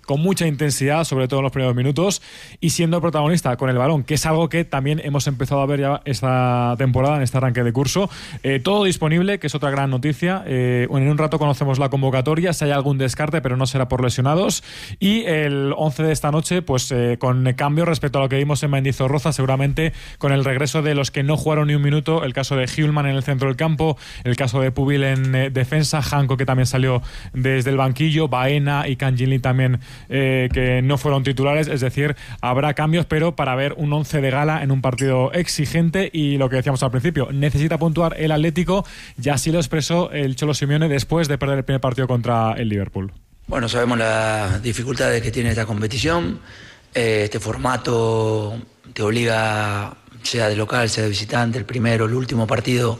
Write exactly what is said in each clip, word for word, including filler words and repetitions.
con mucha intensidad, sobre todo en los primeros minutos, y siendo protagonista con el balón, que es algo que también hemos empezado a ver ya esta temporada, en este arranque de curso. Eh, todo disponible, que es otra gran noticia. Eh, en un rato conocemos la convocatoria, si hay algún descarte, pero no será por lesionados. Y el once de esta noche, pues eh, con cambio respecto a lo que vimos en Mendizorroza, seguramente con el regreso de los que no jugaron ni un minuto, el caso de Hjulman en el centro del campo, el caso de Pubil en eh, defensa, Janko, que también salió desde el banquillo, Baena y Canjinli también, eh, que no fueron titulares. Es decir, habrá cambios, pero para ver un once de gala en un partido exigente. Y lo que decíamos al principio, necesita puntuar el Atlético, y así lo expresó el Cholo Simeone después de perder el primer partido contra el Liverpool. Bueno, sabemos las dificultades que tiene esta competición. Eh, este formato te obliga, sea de local, sea de visitante, el primero, el último partido,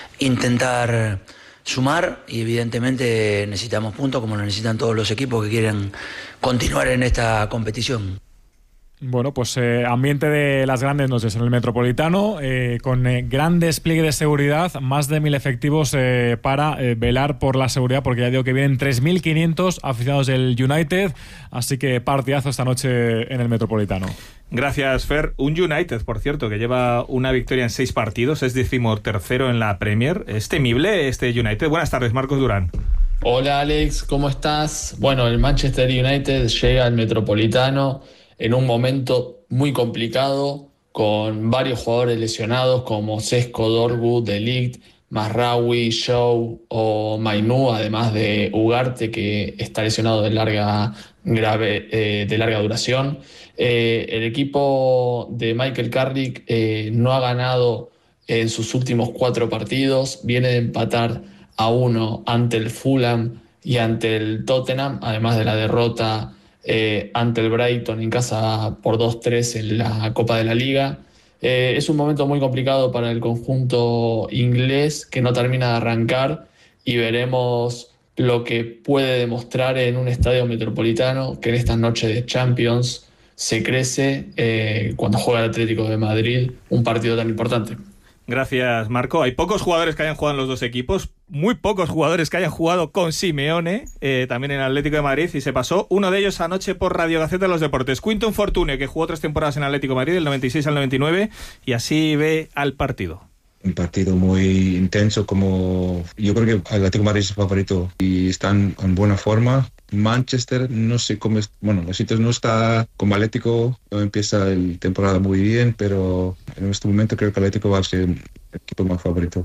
intentar sumar, y evidentemente necesitamos puntos como lo necesitan todos los equipos que quieren continuar en esta competición. Bueno, pues eh, ambiente de las grandes noches en el Metropolitano, eh, con eh, gran despliegue de seguridad, más de mil efectivos eh, para eh, velar por la seguridad, porque ya digo que vienen tres mil quinientos aficionados del United, así que partidazo esta noche en el Metropolitano. Gracias, Fer. Un United, por cierto, que lleva una victoria en seis partidos, es decimotercero en la Premier. ¿Es temible este United? Buenas tardes, Marcos Durán. Hola, Alex, ¿cómo estás? Bueno, el Manchester United llega al Metropolitano en un momento muy complicado, con varios jugadores lesionados como Sesco, Dorgu, De Ligt, Mazraoui, Shaw o Mainoo, además de Ugarte, que está lesionado de larga, grave, eh, de larga duración. Eh, el equipo de Michael Carrick eh, no ha ganado en sus últimos cuatro partidos, viene de empatar a uno ante el Fulham y ante el Tottenham, además de la derrota Eh, ante el Brighton en casa por dos tres en la Copa de la Liga. Eh, es un momento muy complicado para el conjunto inglés, que no termina de arrancar, y veremos lo que puede demostrar en un estadio metropolitano que en esta noche de Champions se crece eh, cuando juega el Atlético de Madrid, un partido tan importante. Gracias, Marco. Hay pocos jugadores que hayan jugado en los dos equipos, muy pocos jugadores que hayan jugado con Simeone, eh, también en el Atlético de Madrid, y se pasó uno de ellos anoche por Radio Gaceta de los Deportes. Quinton Fortune, que jugó tres temporadas en Atlético de Madrid, del noventa y seis al noventa y nueve, y así ve al partido. Un partido muy intenso, como yo creo que el Atlético de Madrid es el favorito y están en buena forma. Manchester, no sé cómo es, bueno, los sitios no está como Atlético, no empieza la temporada muy bien, pero en este momento creo que el Atlético va a ser el equipo más favorito.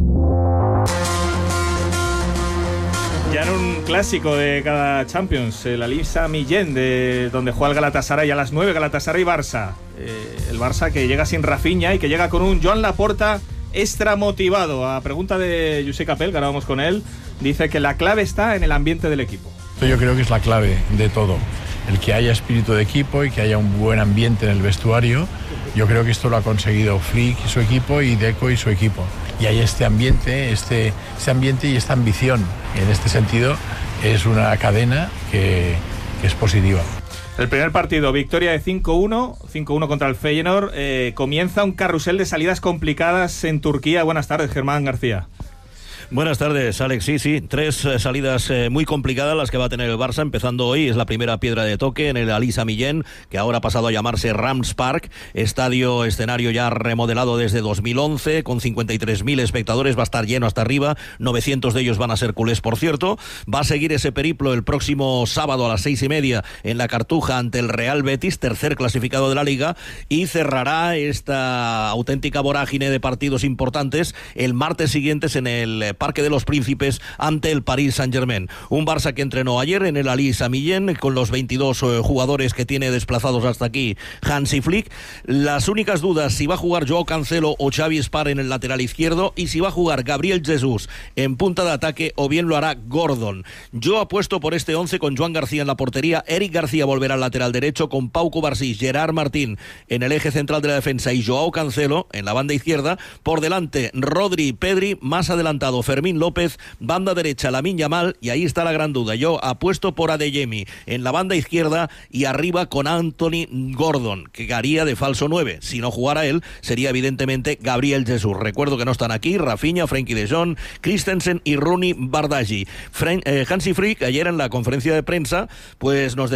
Ya en un clásico de cada Champions, el Alisa Millén, de donde juega el Galatasaray a las nueve, Galatasaray Barça. Eh, el Barça que llega sin Rafinha y que llega con un Joan Laporta extra motivado. A pregunta de Josep Capel, que ahora vamos con él, dice que la clave está en el ambiente del equipo. Yo creo que es la clave de todo, el que haya espíritu de equipo y que haya un buen ambiente en el vestuario. Yo creo que esto lo ha conseguido Flick y su equipo, y Deco y su equipo. Y hay este ambiente, este, este ambiente y esta ambición. Y en este sentido es una cadena que, que es positiva. El primer partido, victoria de cinco uno, cinco uno contra el Feyenoord. Eh, comienza un carrusel de salidas complicadas en Turquía. Buenas tardes, Germán García. Buenas tardes, Alex. Sí, sí, tres eh, salidas eh, muy complicadas las que va a tener el Barça, empezando hoy. Es la primera piedra de toque en el Alisa Millén, que ahora ha pasado a llamarse Rams Park, estadio, escenario ya remodelado desde dos mil once, con cincuenta y tres mil espectadores, va a estar lleno hasta arriba, novecientos de ellos van a ser culés, por cierto. Va a seguir ese periplo el próximo sábado a las seis y media en la Cartuja ante el Real Betis, tercer clasificado de la Liga, y cerrará esta auténtica vorágine de partidos importantes el martes siguientes en el Parque de los Príncipes ante el Paris Saint-Germain. Un Barça que entrenó ayer en el Alisa Millén con los veintidós eh, jugadores que tiene desplazados hasta aquí Hansi Flick. Las únicas dudas, si va a jugar Joao Cancelo o Xavi Spar en el lateral izquierdo, y si va a jugar Gabriel Jesús en punta de ataque o bien lo hará Gordon. Yo apuesto por este once con Joan García en la portería, Eric García volverá al lateral derecho con Pau Covarsí, Gerard Martín en el eje central de la defensa y Joao Cancelo en la banda izquierda. Por delante Rodri y Pedri, más adelantado Fermín López, banda derecha Lamine Yamal, y ahí está la gran duda. Yo apuesto por Adeyemi en la banda izquierda y arriba con Anthony Gordon, que haría de falso nueve. Si no jugara él, sería evidentemente Gabriel Jesús. Recuerdo que no están aquí Rafinha, Frenkie de Jong, Christensen y Rooney Bardghji. Fren- eh, Hansi Flick ayer en la conferencia de prensa pues nos